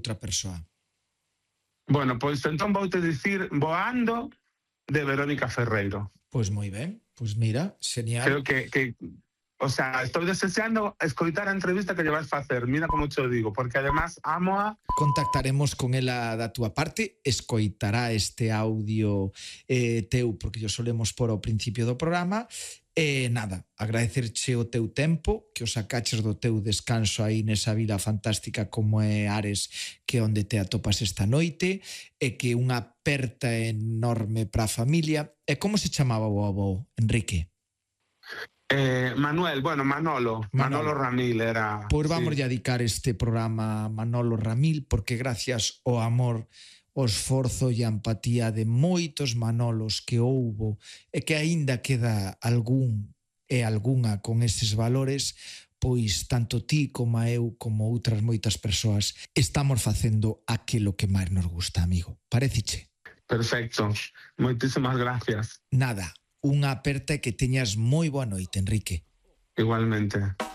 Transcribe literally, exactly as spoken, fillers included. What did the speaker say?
outra persoa? Bueno, pois entón voute dicir Voando, de Verónica Ferreiro. Pois moi ben, pois mira, genial. Creo que, que o sea, estou desexando escoitar a entrevista que lle vais facer, mira como te digo, porque además amo-a. Contactaremos con ela da túa parte, escoitará este audio eh, teu, porque yo solemos por ao principio do programa. E nada, agradecerche o teu tempo, que o sacaches do teu descanso aí nesa vila fantástica como é Ares, que é onde te atopas esta noite, e que unha aperta enorme para a familia. E como se chamaba o avó, Enrique? Eh, Manuel, bueno, Manolo, Manolo, Manolo Ramil era... Pois vamos sí. a dedicar este programa a Manolo Ramil, porque gracias ao amor, o esforzo e a empatía de moitos Manolos que houbo e que aínda queda algún e algunha con eses valores, pois tanto ti como eu como outras moitas persoas estamos facendo aquilo que máis nos gusta, amigo. Paréceche? Perfecto. Moitísimas gracias. Nada, unha aperta e que teñas moi boa noite, Enrique. Igualmente.